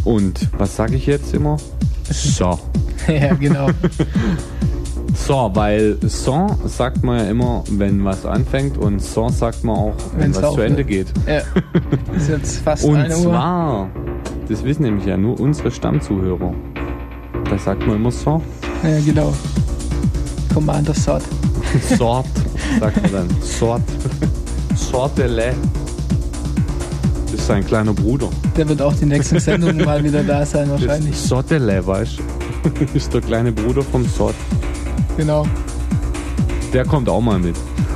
Und was sage ich jetzt immer? So. Ja, genau. So, weil so sagt man ja immer, wenn was anfängt und so sagt man auch, wenn was zu Ende geht. Ja. Ist jetzt fast und 1 Uhr. zwar, das wissen nämlich ja nur unsere Stammzuhörer. Da sagt man immer so. Ja, genau. Commander Sort. Sort, sagt man dann. Sort. Sortele. Das ist sein kleiner Bruder. Der wird auch die nächsten Sendungen mal wieder da sein, wahrscheinlich. Sortele, weißt du? Ist der kleine Bruder vom Sort. Genau. Der kommt auch mal mit.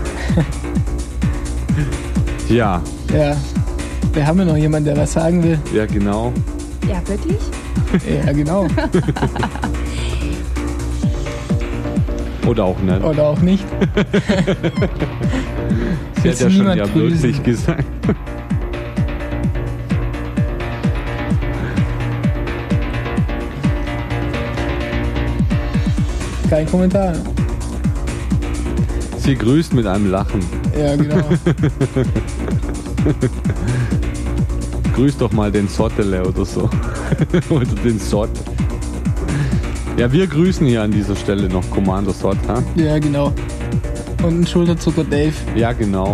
Ja. Ja. Wir haben ja noch jemanden, der was sagen will. Ja, genau. Ja, wirklich? Ja, genau. Oder auch nicht. Oder auch nicht. Sie hat ja schon ja wirklich gesagt. Kein Kommentar. Sie grüßt mit einem Lachen. Ja, genau. Grüß doch mal den Sottele oder so. Oder den Sott. Ja, wir grüßen hier an dieser Stelle noch Commander Sott, ha? Ja, genau. Und ein Schulterzucker Dave. Ja, genau.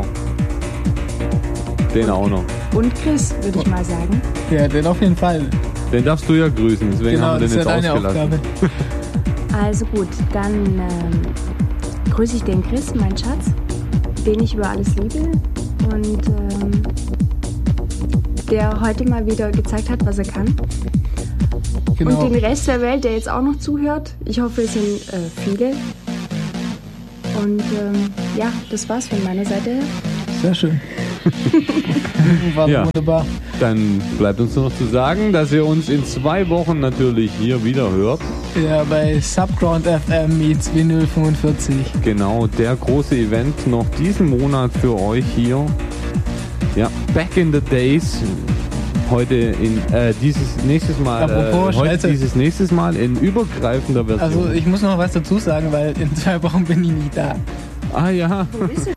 Den auch noch. Und Chris, würde ich mal sagen. Ja, den auf jeden Fall. Den darfst du ja grüßen, deswegen Genau, haben wir den das ist jetzt ja deine ausgelassen. Aufgabe. Also gut, dann grüße ich den Chris, meinen Schatz, den ich über alles liebe und der heute mal wieder gezeigt hat, was er kann. Genau. Und den Rest der Welt, der jetzt auch noch zuhört. Ich hoffe, es sind viele. Und ja, das war's von meiner Seite her. Sehr schön. War Ja. wunderbar. Dann bleibt uns nur noch zu sagen, dass ihr uns in 2 Wochen natürlich hier wieder hört. Ja, bei Subground FM meets Vinyl 45. Genau, der große Event noch diesen Monat für euch hier. Ja, Back in the Days. Heute nächstes Mal in übergreifender Version. Also ich muss noch was dazu sagen, weil in 2 Wochen bin ich nicht da. Ah ja. Wo bist du